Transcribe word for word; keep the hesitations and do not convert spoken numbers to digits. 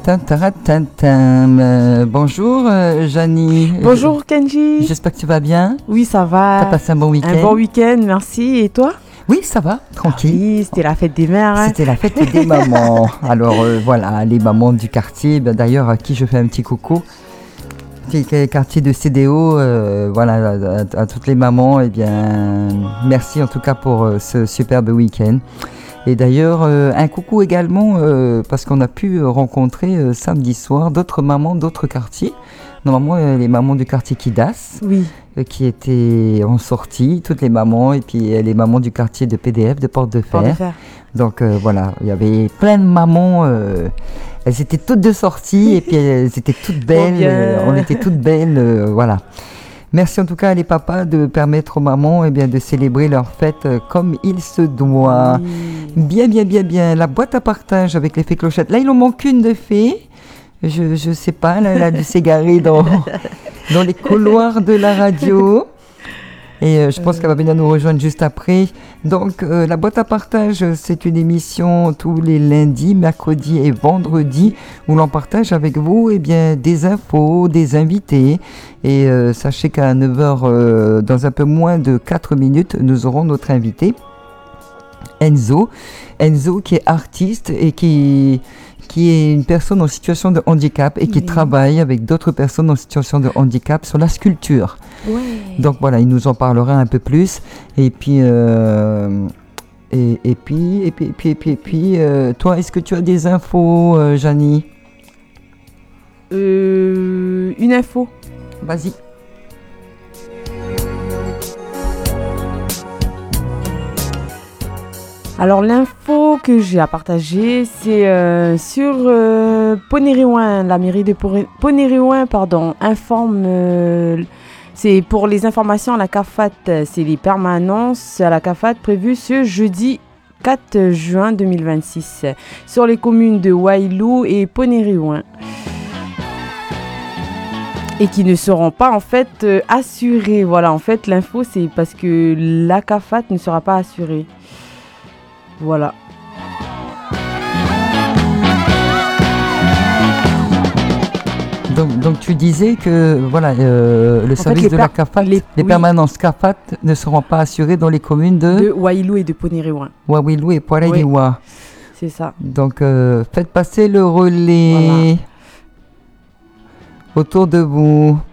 Taratam, taratam. Euh, bonjour euh, Janie. Bonjour Kenji. J'espère que tu vas bien. Oui, ça va. T'as passé un bon week-end? Un bon week-end, merci. Et toi? Oui, ça va, tranquille. Ah oui, c'était la fête des mères. Hein. C'était la fête des mamans. Alors euh, voilà, les mamans du quartier, ben, d'ailleurs à qui je fais un petit coucou. Petit quartier de C D O, euh, voilà, à, à, à toutes les mamans, eh bien, merci en tout cas pour euh, ce superbe week-end. Et d'ailleurs, euh, un coucou également, euh, parce qu'on a pu rencontrer euh, samedi soir d'autres mamans d'autres quartiers. Normalement, euh, les mamans du quartier Kidas, oui. euh, qui étaient en sortie, toutes les mamans, et puis euh, les mamans du quartier de P D F, de Porte de Fer. Porte de Fer. Donc euh, voilà, il y avait plein de mamans. Euh, elles étaient toutes de sortie, et puis elles étaient toutes belles. euh, on était toutes belles, euh, voilà. Merci en tout cas à les papas de permettre aux mamans eh bien, de célébrer leur fête comme il se doit. Oui. Bien, bien, bien, bien. La boîte à partage avec les fées clochettes. Là, il en manque une de fée. Je je sais pas, là, elle a dû s'égarer dans, dans les couloirs de la radio. Et euh, je pense euh... qu'elle va venir nous rejoindre juste après. Donc, euh, la boîte à partage, c'est une émission tous les lundis, mercredis et vendredis où l'on partage avec vous eh bien, des infos, des invités. Et euh, sachez qu'à neuf heures, euh, dans un peu moins de quatre minutes, nous aurons notre invité, Enzo. Enzo qui est artiste et qui... qui est une personne en situation de handicap et qui oui. travaille avec d'autres personnes en situation de handicap sur la sculpture. Ouais. Donc voilà, il nous en parlera un peu plus. Et puis, euh, et, et puis, et puis, et puis, et puis, et puis euh, toi, est-ce que tu as des infos, euh, Janie? euh, Une info. Vas-y. Alors l'info que j'ai à partager, c'est euh, sur euh, Ponériouin, la mairie de Ponériouin, pardon, informe, euh, c'est pour les informations à la C A F A T, c'est les permanences à la C A F A T prévues ce jeudi quatre juin deux mille vingt-six sur les communes de Wailou et Ponériouin. Et qui ne seront pas en fait euh, assurées. Voilà, en fait l'info c'est parce que la C A F A T ne sera pas assurée. Voilà. Donc, donc tu disais que voilà, euh, le en service fait, de per- la C A F A T, les, les oui. permanences C A F A T ne seront pas assurées dans les communes de... De Wailou et de Ponériouin. Wailou et Ponériouin. Oui, c'est ça. Donc euh, faites passer le relais voilà. autour de vous.